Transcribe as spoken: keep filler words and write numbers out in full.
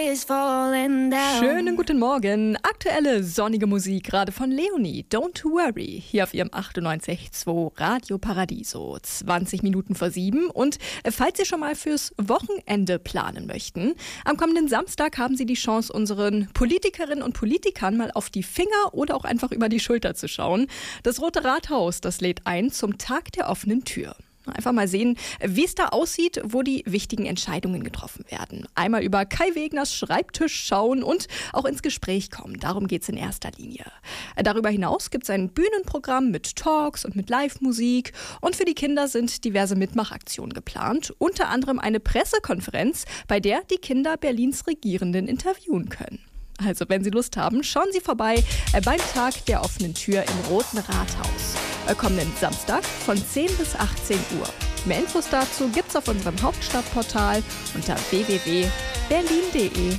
Schönen guten Morgen. Aktuelle sonnige Musik, gerade von Leonie. Don't worry. Hier auf ihrem achtundneunzig Komma zwei Radio Paradiso. zwanzig Minuten vor sieben. Und falls Sie schon mal fürs Wochenende planen möchten, am kommenden Samstag haben Sie die Chance, unseren Politikerinnen und Politikern mal auf die Finger oder auch einfach über die Schulter zu schauen. Das Rote Rathaus, das lädt ein zum Tag der offenen Tür. Einfach mal sehen, wie es da aussieht, wo die wichtigen Entscheidungen getroffen werden. Einmal über Kai Wegners Schreibtisch schauen und auch ins Gespräch kommen. Darum geht es in erster Linie. Darüber hinaus gibt es ein Bühnenprogramm mit Talks und mit Live-Musik. Und für die Kinder sind diverse Mitmachaktionen geplant. Unter anderem eine Pressekonferenz, bei der die Kinder Berlins Regierenden interviewen können. Also wenn Sie Lust haben, schauen Sie vorbei beim Tag der offenen Tür im Roten Rathaus. Kommenden Samstag von zehn bis achtzehn Uhr. Mehr Infos dazu gibt's auf unserem Hauptstadtportal unter w w w punkt berlin punkt d e.